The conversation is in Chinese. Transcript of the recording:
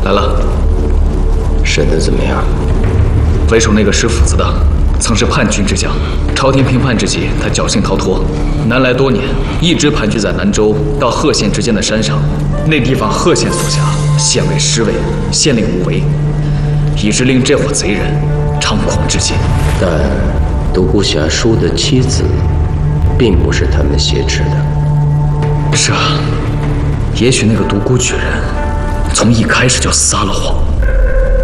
来了。 审得怎么样？ 为首那个使斧子的，曾是叛军之将。朝廷平叛之际，他侥幸逃脱，南来多年，一直盘踞在南州到贺县之间的山上。那地方贺县所辖，县尉失位，县令无为，以致令这伙贼人猖狂至极。 但独孤侠叔的妻子，并不是他们挟持的。 是啊，也许那个独孤举人从一开始就撒了谎。